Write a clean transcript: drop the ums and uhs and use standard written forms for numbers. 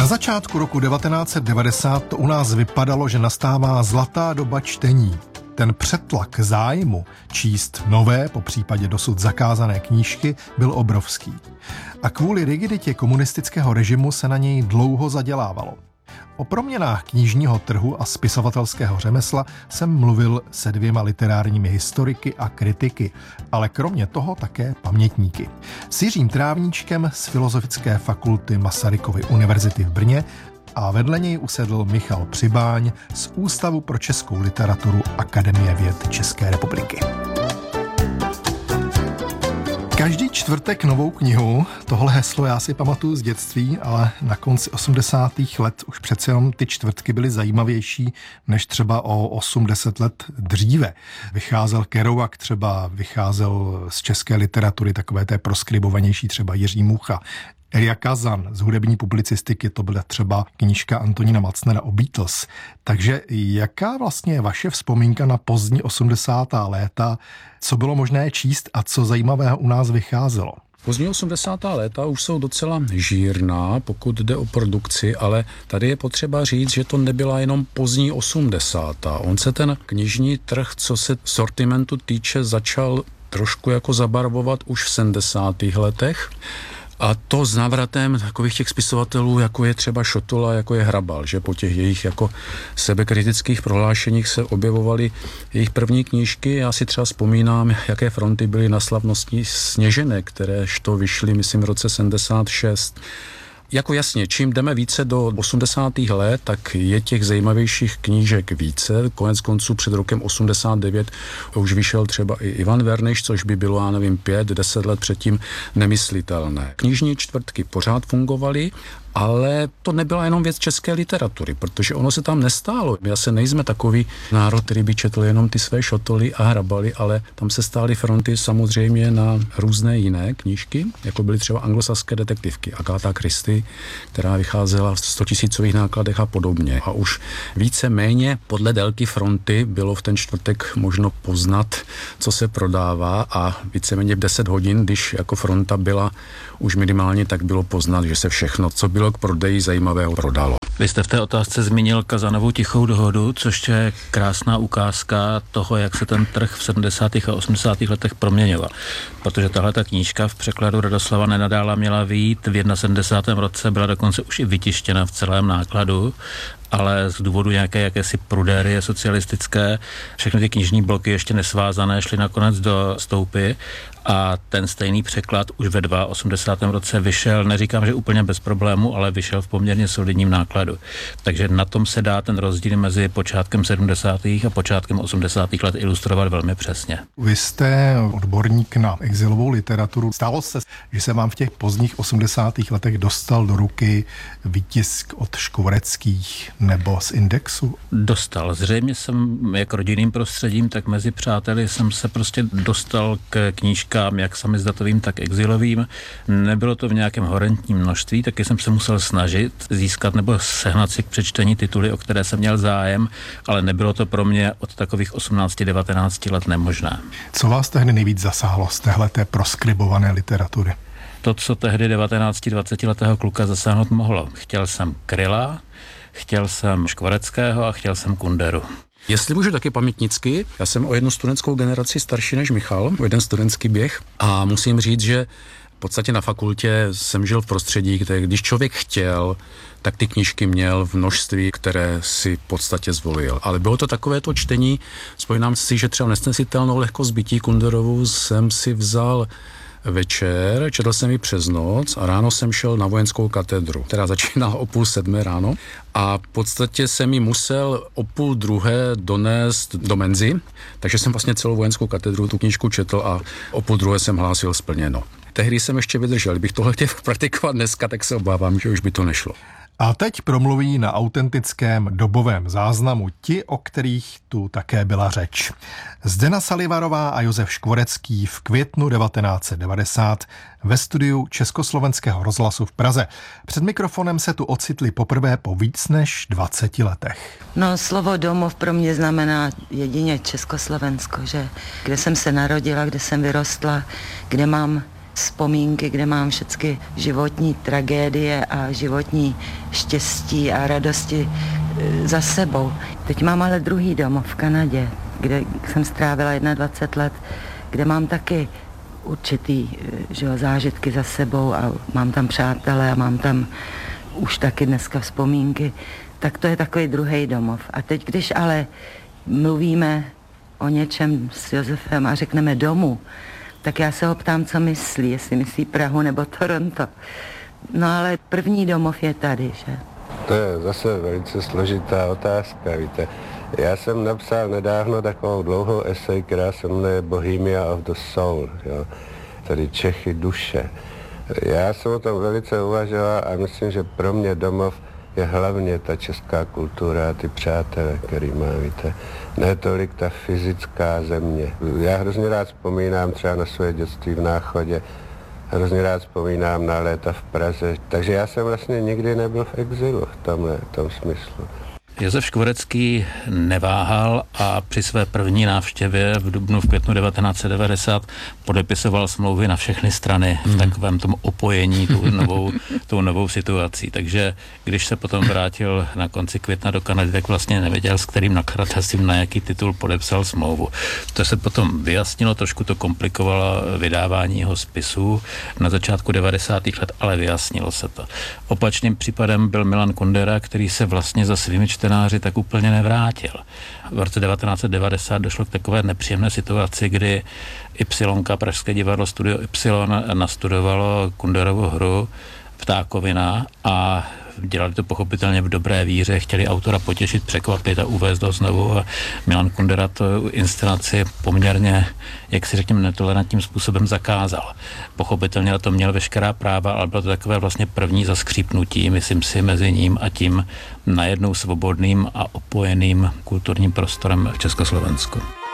začátku roku 1990 to u nás vypadalo, že nastává zlatá doba čtení. Ten přetlak zájmu číst nové, popřípadě dosud zakázané knížky, byl obrovský. A kvůli rigiditě komunistického režimu se na něj dlouho zadělávalo. O proměnách knižního trhu a spisovatelského řemesla jsem mluvil se 2 literárními historiky a kritiky, ale kromě toho také pamětníky. S Jiřím Trávníčkem z Filozofické fakulty Masarykovy univerzity v Brně a vedle něj usedl Michal Přibáň z Ústavu pro českou literaturu Akademie věd České republiky. Každý čtvrtek novou knihu, tohle heslo já si pamatuju z dětství, ale na konci 80. let už přece jenom ty čtvrtky byly zajímavější než třeba o 8-10 let dříve. Vycházel Kerouac třeba, vycházel z české literatury takové té proskribovanější třeba Jiří Mucha. Elia Kazan z hudební publicistiky, to byla třeba knížka Antonína Macnera o Beatles. Takže jaká vlastně je vaše vzpomínka na pozdní 80. léta, co bylo možné číst a co zajímavého u nás vycházelo? Pozdní 80. léta už jsou docela žírná, pokud jde o produkci, ale tady je potřeba říct, že to nebyla jenom pozdní 80. On se ten knižní trh, co se sortimentu týče, začal trošku jako zabarvovat už v 70. letech. A to s návratem takových těch spisovatelů, jako je třeba Šotola, jako je Hrabal, že po těch jejich jako sebekritických prohlášeních se objevovaly jejich první knížky. Já si třeba vzpomínám, jaké fronty byly na slavnostní Sněženek, kteréž to vyšly, myslím, v roce 76. Jako jasně, čím jdeme více do 80. let, tak je těch zajímavějších knížek více. Konec konců před rokem 89 už vyšel třeba i Ivan Verniš, což by bylo, já nevím, 5-10 let předtím nemyslitelné. Knižní čtvrtky pořád fungovaly, ale to nebyla jenom věc české literatury, protože ono se tam nestálo. My asi nejsme takový národ, který by četl jenom ty své Šotoly a Hrabaly, ale tam se stály fronty samozřejmě na různé jiné knížky, jako byly třeba anglosaské detektivky, Agatha Christie, která vycházela v 100 000 nákladech a podobně. A už více-méně podle délky fronty bylo v ten čtvrtek možno poznat, co se prodává, a víceméně v 10 hodin, když jako fronta byla už minimálně, tak bylo poznat, že se všechno, co bylo k prodeji zajímavého, prodalo. Vy jste v té otázce zmínil Kazanovu Tichou dohodu, což je krásná ukázka toho, jak se ten trh v 70. a 80. letech proměňoval. Protože tahle ta knížka v překladu Radoslava Nenadála měla vyjít v 71. roce, byla dokonce už i vytištěna v celém nákladu, ale z důvodu nějaké jakési prudérie socialistické všechny ty knižní bloky ještě nesvázané šly nakonec do stoupy a ten stejný překlad už ve 82. roce vyšel, neříkám, že úplně bez problému, ale vyšel v poměrně solidním nákladu. Takže na tom se dá ten rozdíl mezi počátkem 70. a počátkem 80. let ilustrovat velmi přesně. Vy jste odborník na exilovou literaturu. Stalo se, že se vám v těch pozdních 80. letech dostal do ruky výtisk od Škvoreckých nebo z Indexu? Dostal. Zřejmě jsem jak rodinným prostředím, tak mezi přáteli jsem se prostě dostal k knížkám jak samizdatovým, tak exilovým. Nebylo to v nějakém horentním množství, taky jsem se musel snažit získat nebo sehnat si k přečtení tituly, o které jsem měl zájem, ale nebylo to pro mě od takových 18-19 let nemožné. Co vás tehdy nejvíc zasáhlo z téhleté proskribované literatury? To, co tehdy 19-20 letého kluka zasáhnout mohlo. Chtěl jsem Kryla, chtěl jsem Škvoreckého a chtěl jsem Kunderu. Jestli můžu taky pamětnicky, já jsem o jednu studentskou generaci starší než Michal, o jeden studentský běh, a musím říct, že v podstatě na fakultě jsem žil v prostředí, kde když člověk chtěl, tak ty knížky měl v množství, které si v podstatě zvolil. Ale bylo to takové to čtení, vzpomínám si, že třeba Nesnesitelnou lehkost bytí Kunderovu jsem si vzal večer, četl jsem ji přes noc a ráno jsem šel na vojenskou katedru, která začínala o 6:30 ráno, a v podstatě jsem ji musel o 12:30 donést do menzy, takže jsem vlastně celou vojenskou katedru tu knížku četl a o 12:30 jsem hlásil splněno. Tehdy jsem ještě vydržel, kdybych tohle chtěl praktikovat dneska, tak se obávám, že už by to nešlo. A teď promluví na autentickém dobovém záznamu ti, o kterých tu také byla řeč. Zdena Salivarová a Josef Škvorecký v květnu 1990 ve studiu Československého rozhlasu v Praze. Před mikrofonem se tu ocitli poprvé po víc než 20 letech. No, slovo domov pro mě znamená jedině Československo, že kde jsem se narodila, kde jsem vyrostla, kde mám vzpomínky, kde mám všechny životní tragédie a životní štěstí a radosti za sebou. Teď mám ale druhý domov v Kanadě, kde jsem strávila 21 let, kde mám taky určitý zážitky za sebou a mám tam přátelé a mám tam už taky dneska vzpomínky. Tak to je takový druhý domov. A teď, když ale mluvíme o něčem s Josefem a řekneme domů, tak já se ho ptám, co myslí, jestli myslí Prahu nebo Toronto. No ale první domov je tady, že? To je zase velice složitá otázka, víte. Já jsem napsal nedávno takovou dlouhou esej, která se jmenuje Bohemia of the Soul, jo? Tedy Čechy duše. Já jsem o tom velice uvažoval a myslím, že pro mě domov je hlavně ta česká kultura a ty přátelé, který má, víte. Ne tolik ta fyzická země. Já hrozně rád vzpomínám třeba na své dětství v Náchodě, hrozně rád vzpomínám na léta v Praze, takže já jsem vlastně nikdy nebyl v exilu v tom smyslu. Josef Škvorecký neváhal a při své první návštěvě v dubnu, v květnu 1990 podepisoval smlouvy na všechny strany v takovém tom opojení tou novou situací. Takže když se potom vrátil na konci května do Kanady, tak vlastně nevěděl, s kterým nakladatelstvím na jaký titul podepsal smlouvu. To se potom vyjasnilo, trošku to komplikovalo vydávání jeho spisů na začátku 90. let, ale vyjasnilo se to. Opačným případem byl Milan Kundera, který se vlastně za svými čtenáři tak úplně nevrátil. V roce 1990 došlo k takové nepříjemné situaci, kdy Ypsilonka, Pražské divadlo Studio Y, nastudovalo Kunderovu hru Ptákovina a dělali to pochopitelně v dobré víře, chtěli autora potěšit, překvapit a uvést ho znovu a Milan Kundera tu inscenaci poměrně, jak si řekněme, netolerantním způsobem zakázal. Pochopitelně na to měl veškerá práva, ale bylo to takové vlastně první zaskřípnutí, myslím si, mezi ním a tím najednou svobodným a opojeným kulturním prostorem v Československu.